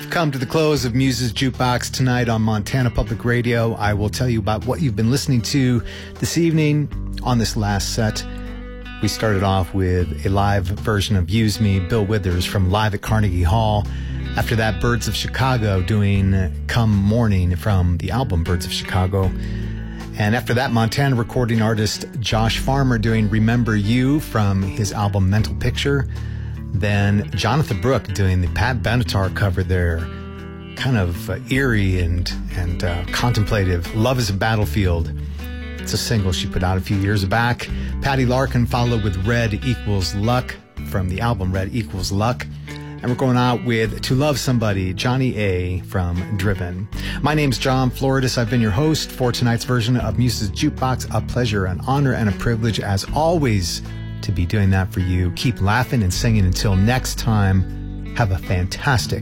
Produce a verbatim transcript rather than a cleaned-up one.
Come to the close of Muse's Jukebox tonight on Montana Public Radio. I will tell you about what you've been listening to this evening on this last set. We started off with a live version of Use Me, Bill Withers from Live at Carnegie Hall. After that, Birds of Chicago doing Come Morning from the album Birds of Chicago. And after that, Montana recording artist Josh Farmer doing Remember You from his album Mental Picture. Then Jonathan Brooke doing the Pat Benatar cover there, kind of uh, eerie and, and uh, contemplative, Love is a Battlefield. It's a single she put out a few years back. Patty Larkin followed with Red Equals Luck from the album Red Equals Luck. And we're going out with To Love Somebody, Johnny A. from Driven. My name's John Floridis. I've been your host for tonight's version of Muse's Jukebox. A pleasure, an honor, and a privilege, as always, to be doing that for you. Keep laughing and singing until next time. Have a fantastic